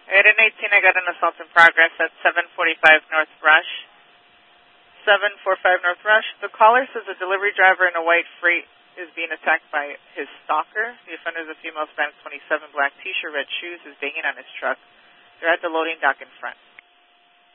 At an 18, I got an assault in progress at 745 North Rush. 745 North Rush. The caller says a delivery driver in a white freight is being attacked by his stalker. The offender is a female, Hispanic, 27, black t-shirt, red shoes, is banging on his truck. They're at the loading dock in front.